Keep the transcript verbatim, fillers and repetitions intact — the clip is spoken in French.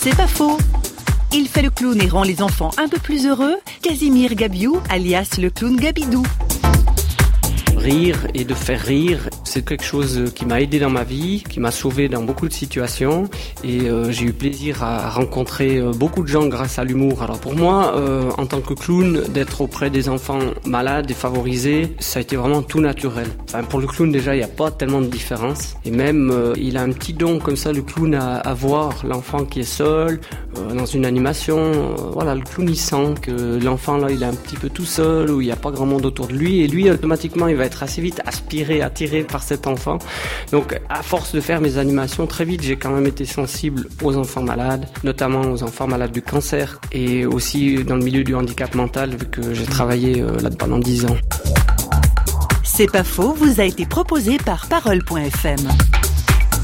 C'est pas faux. Il fait le clown et rend les enfants un peu plus heureux. Casimir Gabiou, alias le clown Gabidou. Rire et de faire rire, c'est quelque chose qui m'a aidé dans ma vie, qui m'a sauvé dans beaucoup de situations et euh, j'ai eu plaisir à rencontrer euh, beaucoup de gens grâce à l'humour. Alors pour moi, euh, en tant que clown, d'être auprès des enfants malades et favorisés, ça a été vraiment tout naturel. Enfin, pour le clown déjà, il n'y a pas tellement de différence et même euh, il a un petit don comme ça, le clown, à, à voir l'enfant qui est seul euh, dans une animation. Euh, voilà, le clown il sent que l'enfant là, il est un petit peu tout seul ou il n'y a pas grand monde autour de lui et lui automatiquement il va être assez vite aspiré, attiré par cet enfant. Donc à force de faire mes animations, très vite j'ai quand même été sensible aux enfants malades, notamment aux enfants malades du cancer et aussi dans le milieu du handicap mental vu que j'ai travaillé euh, là pendant dix ans. C'est pas faux, vous a été proposé par parole point f m.